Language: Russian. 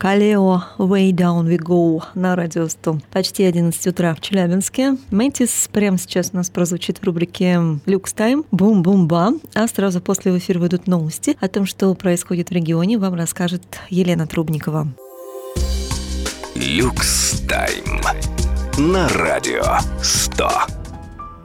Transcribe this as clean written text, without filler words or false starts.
Kaleo Way Down We Go на радио 100. Почти 11 утра в Челябинске. Мэнтис прямо сейчас у нас прозвучит в рубрике Люкс Тайм. Бум-бум-ба. А сразу после в эфир выйдут новости о том, что происходит в регионе. Вам расскажет Елена Трубникова. Люкс Тайм на радио 100.